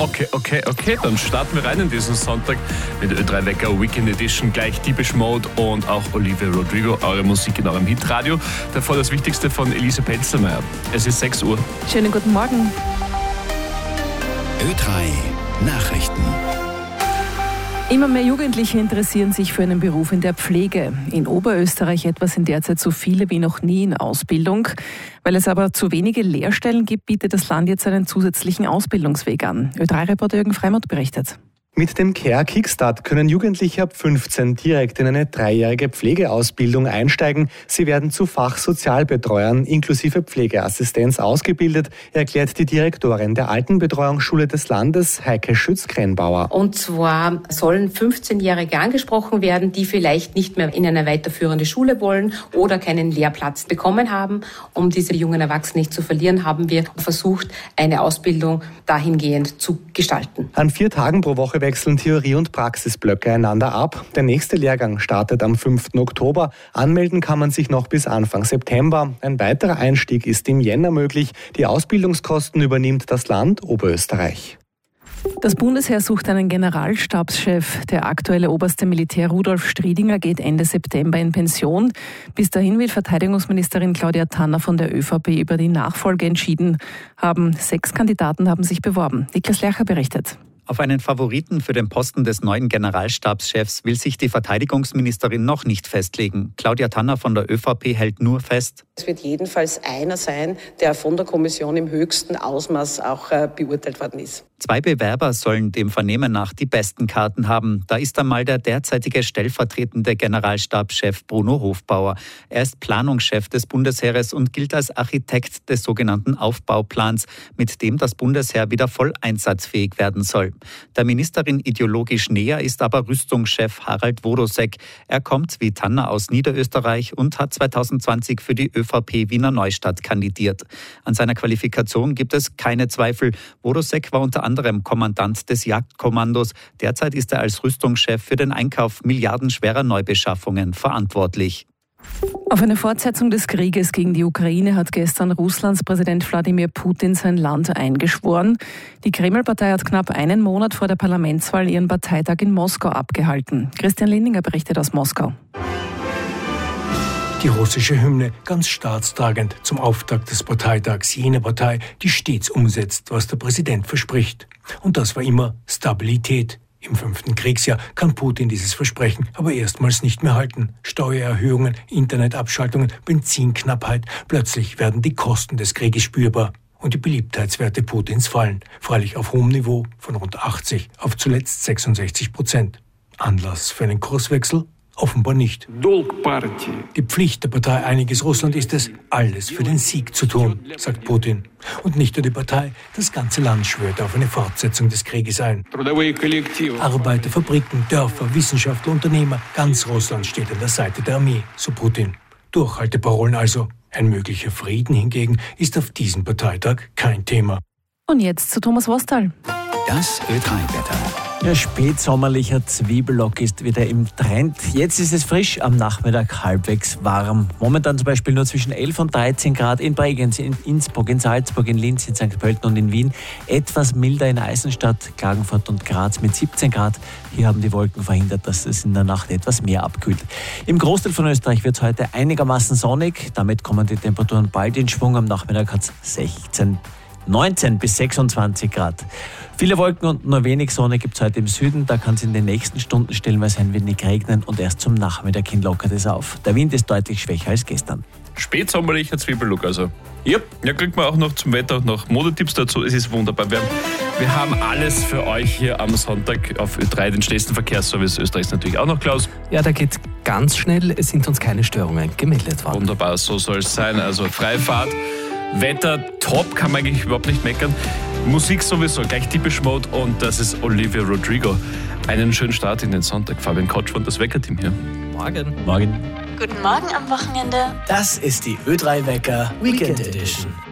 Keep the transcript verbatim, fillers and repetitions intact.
Okay, okay, okay, dann starten wir rein in diesen Sonntag mit Ö drei Wecker Weekend Edition, gleich Depeche Mode und auch Olivia Rodrigo, eure Musik in eurem Hitradio. Davor das Wichtigste von Elise Penzelmeier. Es ist sechs Uhr. Schönen guten Morgen. Ö drei Nachrichten. Immer mehr Jugendliche interessieren sich für einen Beruf in der Pflege. In Oberösterreich etwa sind derzeit so viele wie noch nie in Ausbildung. Weil es aber zu wenige Lehrstellen gibt, bietet das Land jetzt einen zusätzlichen Ausbildungsweg an. Ö drei Reporter Jürgen Freimuth berichtet. Mit dem Care Kickstart können Jugendliche ab fünfzehn direkt in eine dreijährige Pflegeausbildung einsteigen. Sie werden zu Fachsozialbetreuern inklusive Pflegeassistenz ausgebildet, erklärt die Direktorin der Altenbetreuungsschule des Landes, Heike Schütz-Krenbauer. Und zwar sollen fünfzehnjährige angesprochen werden, die vielleicht nicht mehr in eine weiterführende Schule wollen oder keinen Lehrplatz bekommen haben. Um diese jungen Erwachsenen nicht zu verlieren, haben wir versucht, eine Ausbildung dahingehend zu gestalten. An vier Tagen pro Woche wechseln Theorie- und Praxisblöcke einander ab. Der nächste Lehrgang startet am fünften Oktober. Anmelden kann man sich noch bis Anfang September. Ein weiterer Einstieg ist im Jänner möglich. Die Ausbildungskosten übernimmt das Land Oberösterreich. Das Bundesheer sucht einen Generalstabschef. Der aktuelle oberste Militär Rudolf Striedinger geht Ende September in Pension. Bis dahin will Verteidigungsministerin Claudia Tanner von der ÖVP über die Nachfolge entschieden haben. Sechs Kandidaten haben sich beworben. Niklas Lercher berichtet. Auf einen Favoriten für den Posten des neuen Generalstabschefs will sich die Verteidigungsministerin noch nicht festlegen. Claudia Tanner von der ÖVP hält nur fest: Es wird jedenfalls einer sein, der von der Kommission im höchsten Ausmaß auch äh, beurteilt worden ist. Zwei Bewerber sollen dem Vernehmen nach die besten Karten haben. Da ist einmal der derzeitige stellvertretende Generalstabschef Bruno Hofbauer. Er ist Planungschef des Bundesheeres und gilt als Architekt des sogenannten Aufbauplans, mit dem das Bundesheer wieder voll einsatzfähig werden soll. Der Ministerin ideologisch näher ist aber Rüstungschef Harald Wodosek. Er kommt wie Tanner aus Niederösterreich und hat zweitausendzwanzig für die ÖVP Wiener Neustadt kandidiert. An seiner Qualifikation gibt es keine Zweifel. Wodosek war unter anderem Kommandant des Jagdkommandos. Derzeit ist er als Rüstungschef für den Einkauf milliardenschwerer Neubeschaffungen verantwortlich. Auf eine Fortsetzung des Krieges gegen die Ukraine hat gestern Russlands Präsident Wladimir Putin sein Land eingeschworen. Die Kreml-Partei hat knapp einen Monat vor der Parlamentswahl ihren Parteitag in Moskau abgehalten. Christian Lindinger berichtet aus Moskau. Die russische Hymne ganz staatstragend zum Auftakt des Parteitags jener Partei, die stets umsetzt, was der Präsident verspricht. Und das war immer Stabilität. Im fünften Kriegsjahr kann Putin dieses Versprechen aber erstmals nicht mehr halten. Steuererhöhungen, Internetabschaltungen, Benzinknappheit. Plötzlich werden die Kosten des Krieges spürbar. Und die Beliebtheitswerte Putins fallen. Freilich auf hohem Niveau von rund achtzig auf zuletzt sechsundsechzig Prozent. Anlass für einen Kurswechsel? Offenbar nicht. Die Pflicht der Partei Einiges Russland ist es, alles für den Sieg zu tun, sagt Putin. Und nicht nur die Partei, das ganze Land schwört auf eine Fortsetzung des Krieges ein. Arbeiter, Fabriken, Dörfer, Wissenschaftler, Unternehmer, ganz Russland steht an der Seite der Armee, so Putin. Durchhalteparolen also. Ein möglicher Frieden hingegen ist auf diesem Parteitag kein Thema. Und jetzt zu Thomas Wostal. Das Ö drei Wetter. Ja, spätsommerlicher Zwiebellock ist wieder im Trend. Jetzt ist es frisch, am Nachmittag halbwegs warm. Momentan zum Beispiel nur zwischen elf und dreizehn Grad in Bregenz, in Innsbruck, in Salzburg, in Linz, in Sankt Pölten und in Wien. Etwas milder in Eisenstadt, Klagenfurt und Graz mit siebzehn Grad. Hier haben die Wolken verhindert, dass es in der Nacht etwas mehr abkühlt. Im Großteil von Österreich wird es heute einigermaßen sonnig. Damit kommen die Temperaturen bald in Schwung. Am Nachmittag hat es sechzehn, neunzehn bis sechsundzwanzig Grad. Viele Wolken und nur wenig Sonne gibt es heute im Süden. Da kann es in den nächsten Stunden stellenweise ein wenig regnen und erst zum Nachmittag hin lockert es auf. Der Wind ist deutlich schwächer als gestern. Spätsommerlicher Zwiebellook also. Yep. Ja, kriegt man auch noch zum Wetter und noch Modetipps dazu. Es ist wunderbar. Wir haben, wir haben alles für euch hier am Sonntag auf Ö drei, den schnellsten Verkehrsservice Österreichs natürlich auch noch, Klaus. Ja, da geht ganz schnell. Es sind uns keine Störungen gemeldet worden. Wunderbar, so soll es sein. Also Freifahrt, Wetter top, kann man eigentlich überhaupt nicht meckern. Musik sowieso, gleich Depeche Mode und das ist Olivia Rodrigo. Einen schönen Start in den Sonntag. Fabian Kotsch von das Weckerteam hier. Morgen. Morgen. Guten Morgen am Wochenende. Das ist die Ö drei Wecker Weekend Edition.